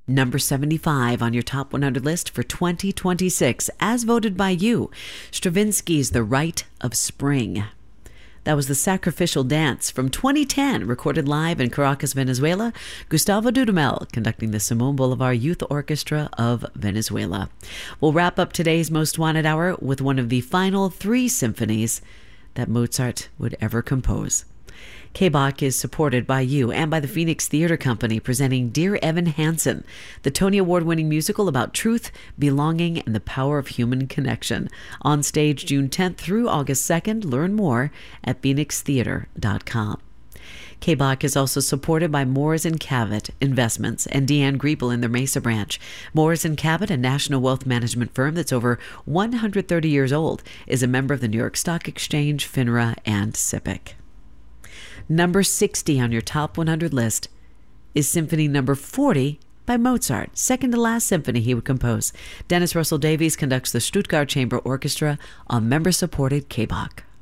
Number 75 on your top 100 list for 2026, as voted by you, Stravinsky's The Rite of Spring. That was the Sacrificial Dance from 2010, recorded live in Caracas, Venezuela. Gustavo Dudamel conducting the Simón Bolívar Youth Orchestra of Venezuela. We'll wrap up today's Most Wanted Hour with one of the final 3 symphonies that Mozart would ever compose. K-Bach is supported by you and by the Phoenix Theater Company, presenting Dear Evan Hansen, the Tony Award-winning musical about truth, belonging, and the power of human connection. On stage June 10th through August 2nd. Learn more at phoenixtheater.com. K-Bach is also supported by Moores & Cabot Investments and Deanne Griebel in their Mesa branch. Moores & Cabot, a national wealth management firm that's over 130 years old, is a member of the New York Stock Exchange, FINRA, and SIPC. Number 60 on your top 100 list is Symphony Number 40 by Mozart, second to last symphony he would compose. Dennis Russell Davies conducts the Stuttgart Chamber Orchestra on member-supported K-Bach.